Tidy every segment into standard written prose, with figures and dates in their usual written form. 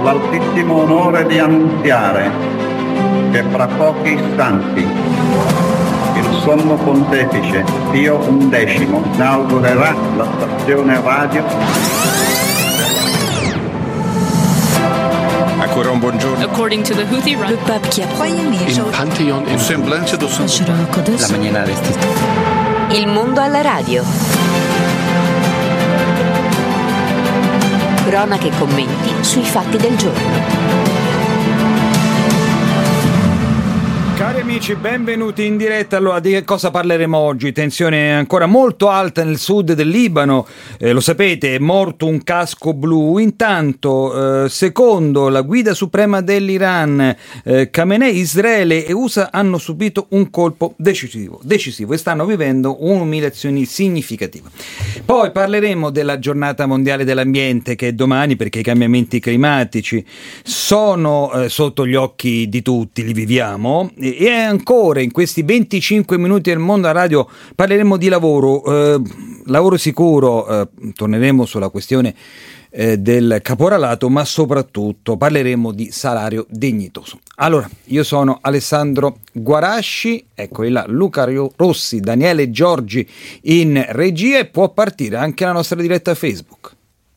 l'altissimo onore di annunziare che fra pochi istanti il Sommo Pontefice Pio XI inaugurerà la stazione radio. Ancora un buongiorno. According to the Houthi, le pape qui a Il Pantheon in Semblance do La maniera restita. Il mondo alla radio. Cronache e commenti sui fatti del giorno. Cari amici, benvenuti in diretta. Allora, di che cosa parleremo oggi? Tensione ancora molto alta nel sud del Libano, lo sapete, è morto un casco blu. Intanto, secondo la guida suprema dell'Iran, Khamenei, Israele e USA hanno subito un colpo decisivo e stanno vivendo un'umiliazione significativa. Poi parleremo della giornata mondiale dell'ambiente, che è domani, perché i cambiamenti climatici sono sotto gli occhi di tutti, li viviamo. E ancora in questi 25 minuti del mondo a radio parleremo di lavoro sicuro, torneremo sulla questione del caporalato, ma soprattutto parleremo di salario dignitoso. Allora, io sono Alessandro Guarasci, eccoli là, Luca Rossi, Daniele Giorgi in regia, e può partire anche la nostra diretta Facebook.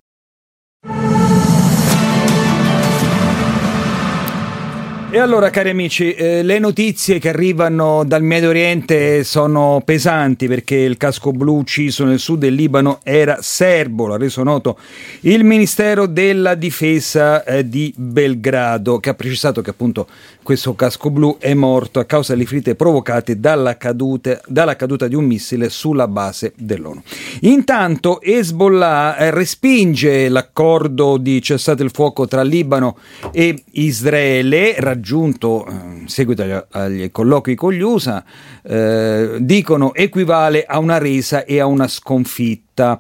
E allora, cari amici, le notizie che arrivano dal Medio Oriente sono pesanti, perché il casco blu ucciso nel sud del Libano era serbo, l'ha reso noto il Ministero della Difesa di Belgrado, che ha precisato che appunto questo casco blu è morto a causa delle ferite provocate dalla caduta di un missile sulla base dell'ONU. Intanto Hezbollah respinge l'accordo di cessate il fuoco tra Libano e Israele, raggiunto in seguito agli colloqui con gli USA, dicono equivale a una resa e a una sconfitta,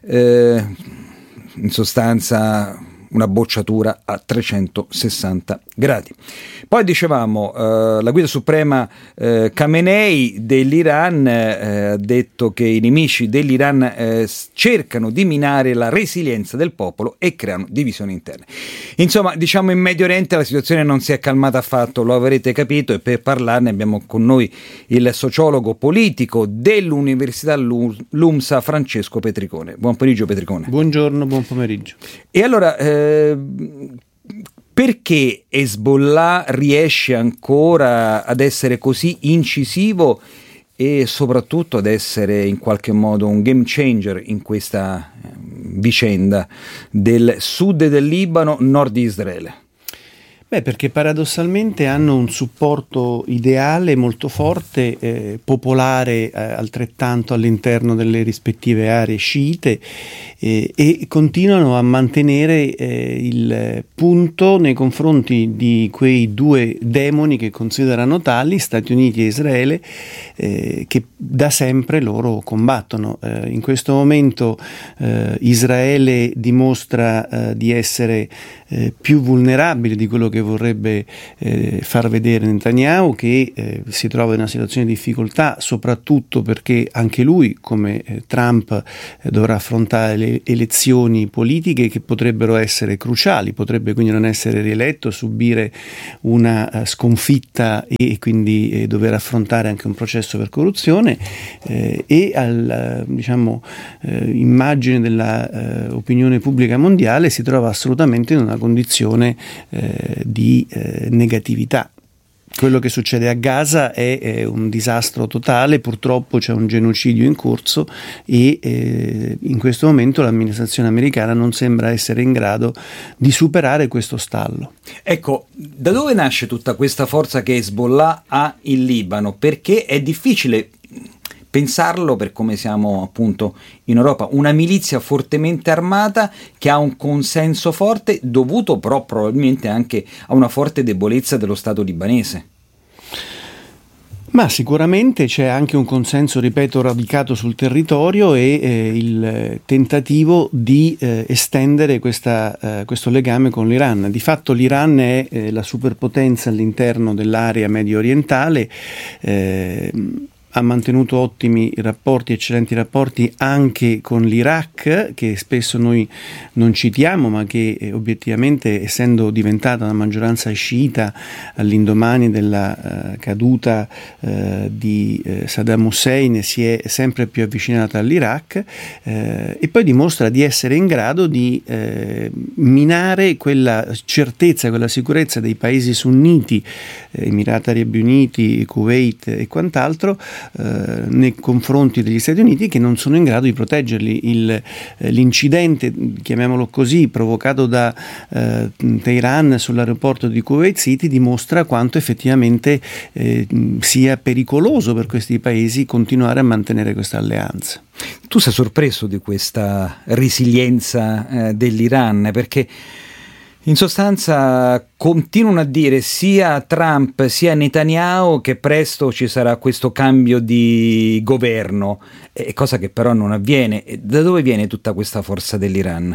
in sostanza una bocciatura a 360 gradi. Poi dicevamo, la guida suprema Khamenei dell'Iran ha detto che i nemici dell'Iran cercano di minare la resilienza del popolo e creano divisioni interne. Insomma, diciamo, in Medio Oriente la situazione non si è calmata affatto, lo avrete capito, e per parlarne abbiamo con noi il sociologo politico dell'Università LUMSA, Francesco Petricone. Buon pomeriggio, Petricone. Buongiorno, buon pomeriggio. E allora, perché Hezbollah riesce ancora ad essere così incisivo e soprattutto ad essere in qualche modo un game changer in questa vicenda del sud del Libano, nord di Israele? Beh, perché paradossalmente hanno un supporto ideale molto forte, popolare altrettanto all'interno delle rispettive aree sciite, e continuano a mantenere il punto nei confronti di quei due demoni che considerano tali, Stati Uniti e Israele, che da sempre loro combattono. In questo momento Israele dimostra di essere più vulnerabile di quello che vorrebbe far vedere Netanyahu, che si trova in una situazione di difficoltà, soprattutto perché anche lui, come Trump, dovrà affrontare le elezioni politiche che potrebbero essere cruciali, potrebbe quindi non essere rieletto, subire una sconfitta e quindi dover affrontare anche un processo per corruzione, e immagine della opinione pubblica mondiale si trova assolutamente in una condizione di negatività. Quello che succede a Gaza è un disastro totale, purtroppo c'è un genocidio in corso e in questo momento l'amministrazione americana non sembra essere in grado di superare questo stallo. Ecco, da dove nasce tutta questa forza che Hezbollah ha in Libano? Perché è difficile pensarlo, per come siamo appunto in Europa, una milizia fortemente armata che ha un consenso forte, dovuto però probabilmente anche a una forte debolezza dello Stato libanese. Ma sicuramente c'è anche un consenso, ripeto, radicato sul territorio e il tentativo di estendere questo legame con l'Iran. Di fatto l'Iran è la superpotenza all'interno dell'area medio orientale, ha mantenuto ottimi rapporti, eccellenti rapporti anche con l'Iraq, che spesso noi non citiamo, ma che obiettivamente, essendo diventata una maggioranza sciita all'indomani della caduta di Saddam Hussein, si è sempre più avvicinata all'Iraq, e poi dimostra di essere in grado di minare quella certezza, quella sicurezza dei paesi sunniti, Emirati Arabi Uniti, Kuwait e quant'altro, nei confronti degli Stati Uniti, che non sono in grado di proteggerli. L'incidente, chiamiamolo così, provocato da Teheran sull'aeroporto di Kuwait City dimostra quanto effettivamente sia pericoloso per questi paesi continuare a mantenere questa alleanza. Tu sei sorpreso di questa resilienza dell'Iran, perché in sostanza continuano a dire sia Trump sia Netanyahu che presto ci sarà questo cambio di governo, cosa che però non avviene. Da dove viene tutta questa forza dell'Iran?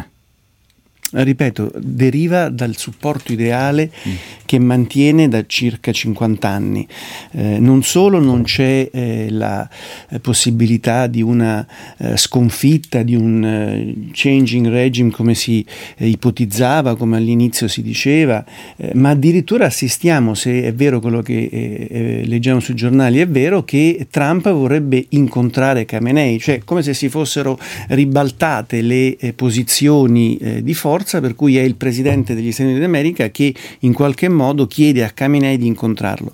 Ripeto, deriva dal supporto ideale che mantiene da circa 50 anni. Non solo non c'è la possibilità di una sconfitta, di un changing regime come si ipotizzava, come all'inizio si diceva, ma addirittura assistiamo, se è vero quello che leggiamo sui giornali, è vero che Trump vorrebbe incontrare Khamenei, cioè come se si fossero ribaltate le posizioni di forza, per cui è il presidente degli Stati Uniti d'America che in qualche modo chiede a Khamenei di incontrarlo.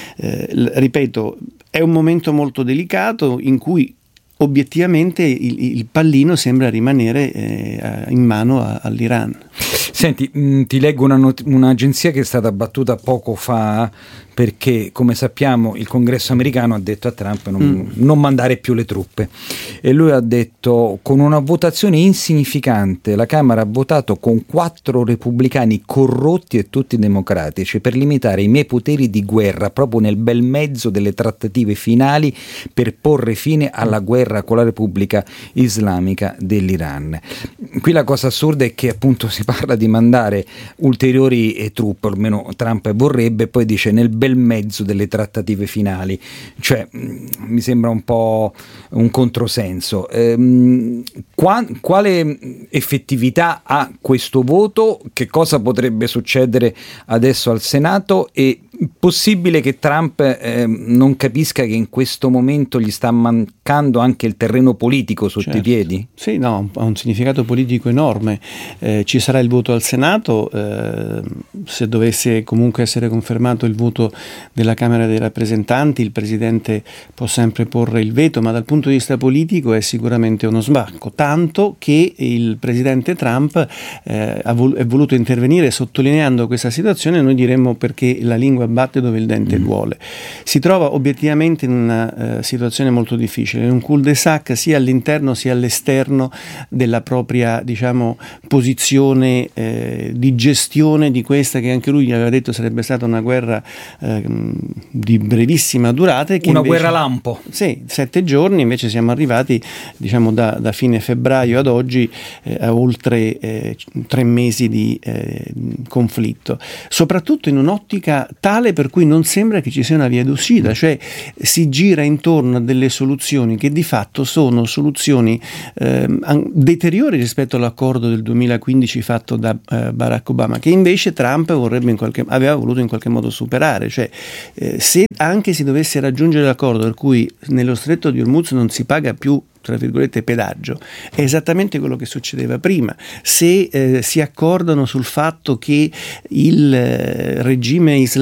Ripeto, è un momento molto delicato in cui obiettivamente il pallino sembra rimanere in mano all'Iran. Senti, ti leggo un'agenzia che è stata battuta poco fa, perché come sappiamo il Congresso americano ha detto a Trump non mandare più le truppe, e lui ha detto: con una votazione insignificante la Camera ha votato con 4 repubblicani corrotti e tutti democratici per limitare i miei poteri di guerra proprio nel bel mezzo delle trattative finali per porre fine alla guerra con la Repubblica Islamica dell'Iran. Qui la cosa assurda è che appunto si parla di mandare ulteriori truppe, almeno Trump vorrebbe, poi dice nel bel mezzo delle trattative finali, cioè mi sembra un po' un controsenso. Quale effettività ha questo voto? Che cosa potrebbe succedere adesso al Senato? E possibile che Trump non capisca che in questo momento gli sta mancando anche il terreno politico sotto i piedi? Sì, no, ha un significato politico enorme. Ci sarà il voto al Senato, se dovesse comunque essere confermato il voto della Camera dei Rappresentanti, il Presidente può sempre porre il veto, ma dal punto di vista politico è sicuramente uno sbacco, tanto che il Presidente Trump è voluto intervenire sottolineando questa situazione. Noi diremmo perché la lingua batte dove il dente duole. Si trova obiettivamente in una situazione molto difficile, in un cul-de-sac sia all'interno sia all'esterno della propria, diciamo, posizione di gestione di questa, che anche lui aveva detto sarebbe stata una guerra di brevissima durata, che una invece, guerra lampo. Sì, 7 giorni, invece siamo arrivati, diciamo, da fine febbraio ad oggi a oltre 3 mesi di conflitto, soprattutto in un'ottica tale per cui non sembra che ci sia una via d'uscita, cioè si gira intorno a delle soluzioni che di fatto sono soluzioni deteriori rispetto all'accordo del 2015 fatto da Barack Obama, che invece Trump aveva voluto in qualche modo superare. Cioè se anche si dovesse raggiungere l'accordo per cui nello stretto di Hormuz non si paga più, tra virgolette, pedaggio, è esattamente quello che succedeva prima. Se si accordano sul fatto che il regime islamico